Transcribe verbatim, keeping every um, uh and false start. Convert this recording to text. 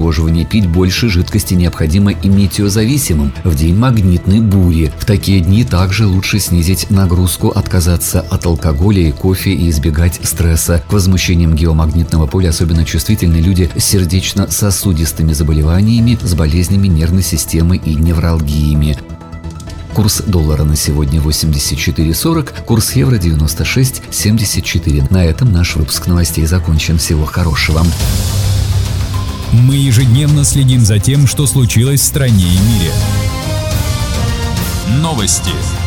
обезвоживания. Пить больше жидкости необходимо и метеозависимым в день магнитной бури. В такие дни также лучше снизить нагрузку, отказаться от алкоголя и кофе и избегать стресса. К возмущениям геомагнитного поля особенно чувствительны люди с сердечно-сосудистыми заболеваниями, с болезнями нервной системы и невралгиями. Курс доллара на сегодня восемьдесят четыре сорок, курс евро девяносто шесть семьдесят четыре. На этом наш выпуск новостей закончен. Всего хорошего. Мы ежедневно следим за тем, что случилось в стране и мире. Новости.